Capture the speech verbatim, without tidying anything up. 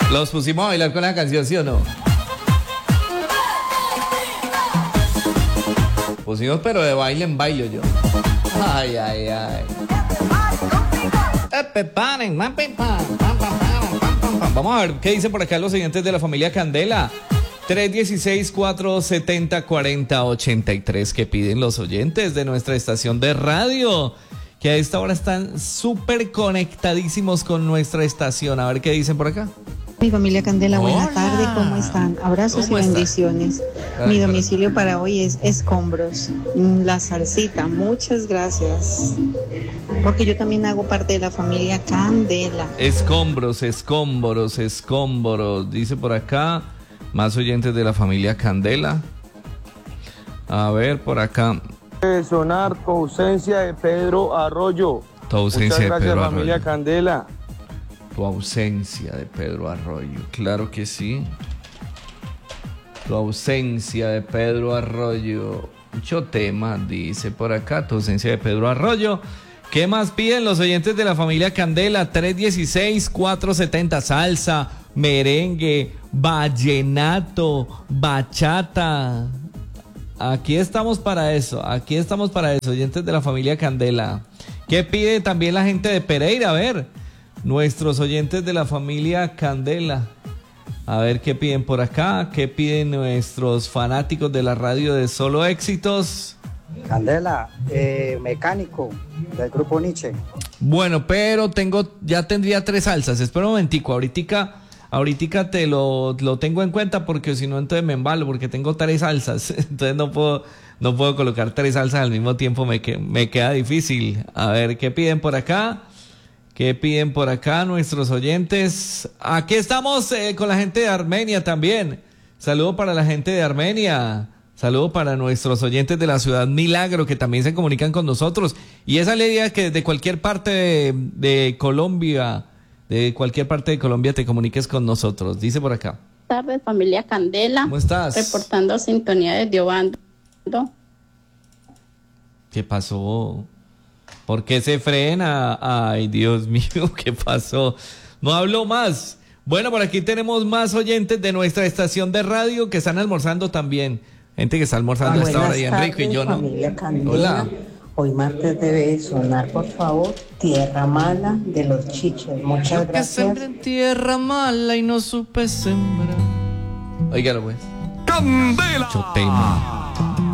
Los pusimos a bailar con la canción, ¿sí o no? Pusimos pero de baile en baile yo. Ay, ay, ay. Vamos a ver qué dicen por acá los siguientes de la familia Candela. tres uno seis, cuatro siete cero, cuatro cero ocho tres que piden los oyentes de nuestra estación de radio, que a esta hora están súper conectadísimos con nuestra estación. A ver qué dicen por acá. Mi familia Candela, buena Hola. tarde, ¿cómo están? Abrazos y ¿Cómo están? bendiciones. Ay, Mi domicilio para hoy es Escombros, La Salsita, muchas gracias. Porque yo también hago parte de la familia Candela. Escombros, escombros, escombros. Dice por acá, más oyentes de la familia Candela. A ver, por acá. De sonar tu ausencia de Pedro Arroyo. Tu ausencia Muchas de gracias, Pedro familia Arroyo. Candela. Tu ausencia de Pedro Arroyo. Claro que sí. Tu ausencia de Pedro Arroyo. Mucho tema, dice por acá. Tu ausencia de Pedro Arroyo. ¿Qué más piden los oyentes de la familia Candela? tres uno seis, cuatro setenta, salsa, merengue, vallenato, bachata. Aquí estamos para eso, aquí estamos para eso, oyentes de la familia Candela. ¿Qué pide también la gente de Pereira? A ver, nuestros oyentes de la familia Candela. A ver qué piden por acá, qué piden nuestros fanáticos de la radio de Solo Éxitos. Candela, eh, mecánico del grupo Nietzsche. Bueno, pero tengo, ya tendría tres salsas. Espera un momentico, ahorita, ahorita te lo, lo tengo en cuenta porque si no entonces me embalo porque tengo tres salsas. Entonces no puedo, no puedo colocar tres salsas al mismo tiempo, me, que, me queda difícil. A ver, ¿qué piden por acá? ¿Qué piden por acá nuestros oyentes? Aquí estamos eh, con la gente de Armenia también. Saludo para la gente de Armenia. Saludo para nuestros oyentes de la ciudad Milagro que también se comunican con nosotros. Y esa idea que de cualquier parte de, de Colombia, de cualquier parte de Colombia te comuniques con nosotros. Dice por acá. Buenas tardes, familia Candela. ¿Cómo estás? Reportando sintonía desde Obando. ¿Qué pasó? ¿Por qué se frena? Ay, Dios mío, ¿qué pasó? No hablo más. Bueno, por aquí tenemos más oyentes de nuestra estación de radio que están almorzando también. Gente que está almorzando a esta hora y Enrico y yo no. Familia Candela. Hola. Hoy martes debe sonar, por favor, Tierra Mala de los Chiches. Muchas Yo que gracias. sembré en tierra mala y no supe sembrar. Óigalo pues. Candela. Mucho tema.